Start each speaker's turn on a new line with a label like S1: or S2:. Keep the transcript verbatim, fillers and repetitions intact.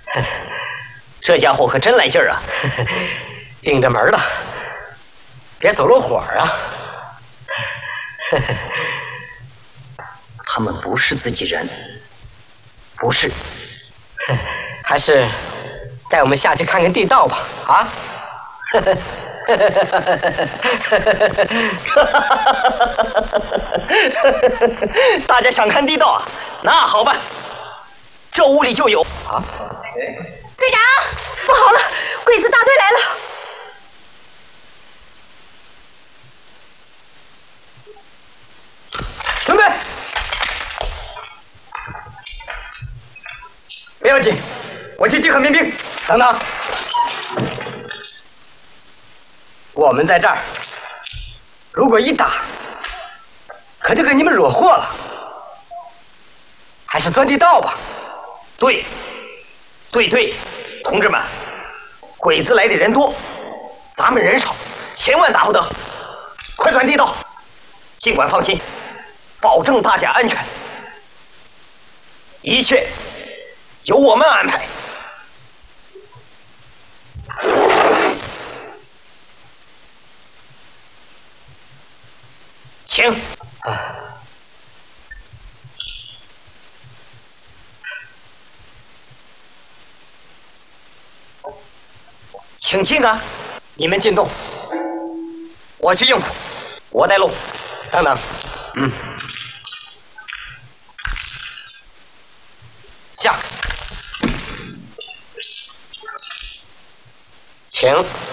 S1: 这家伙可真来劲儿啊！
S2: 盯着门了，别走漏火啊！
S1: 他们不是自己人，不是。
S2: 还是带我们下去看看地道吧，啊！
S1: 大家想看地道啊？那好办，这屋里就有啊。
S3: 队长，不好了，鬼子大队来了！
S2: 准备，不要紧，我去集合民兵。等等，我们在这儿，如果一打，可就给你们惹祸了。还是钻地道吧。
S1: 对，对对，同志们，鬼子来的人多，咱们人少，千万打不得。快钻地道，尽管放心，保证大家安全，一切由我们安排。请。请进啊！
S2: 你们进洞，
S1: 我去应付，我带路。
S2: 等等，
S1: 嗯，
S2: 下，请。